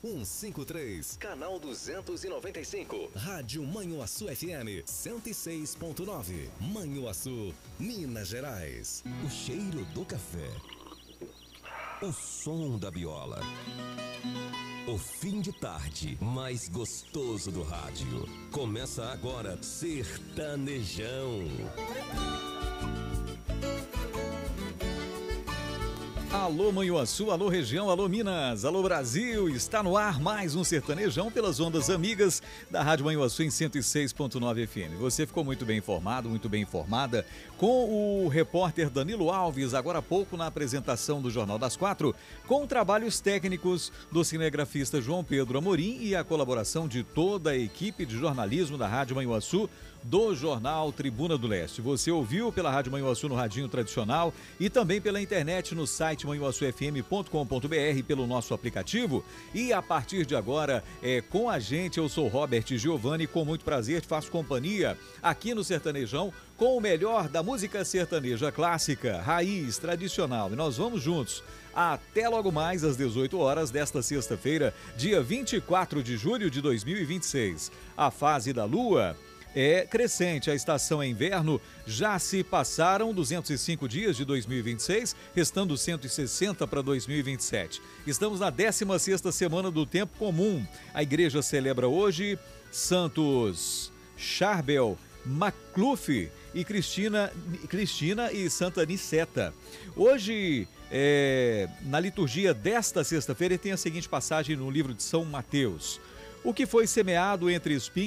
153, canal 295. Rádio Manhuaçu FM 106.9. Manhuaçu, Minas Gerais. O cheiro do café. O som da viola. O fim de tarde mais gostoso do rádio. Começa agora Sertanejão. Alô Manhuaçu, alô região, alô Minas, alô Brasil, está no ar mais um Sertanejão pelas ondas amigas da Rádio Manhuaçu em 106.9 FM. Você ficou muito bem informado, muito bem informada com o repórter Danilo Alves, agora há pouco na apresentação do Jornal das 4, com trabalhos técnicos do cinegrafista João Pedro Amorim e a colaboração de toda a equipe de jornalismo da Rádio Manhuaçu, do jornal Tribuna do Leste. Você ouviu pela Rádio Manhuaçu no radinho tradicional e também pela internet no site manhuaçufm.com.br, pelo nosso aplicativo. E a partir de agora, com a gente, eu sou Robert Giovanni, com muito prazer te faço companhia aqui no Sertanejão com o melhor da música sertaneja clássica, raiz, tradicional. E nós vamos juntos até logo mais às 18 horas desta sexta-feira, dia 24 de julho de 2026. A fase da Lua é crescente, a estação é inverno, já se passaram 205 dias de 2026, restando 160 para 2027. Estamos na 16ª semana do tempo comum. A igreja celebra hoje Santos Charbel, Macluf e Cristina e Santa Niceta. Hoje, na liturgia desta sexta-feira, tem a seguinte passagem no livro de São Mateus: o que foi semeado entre espinhos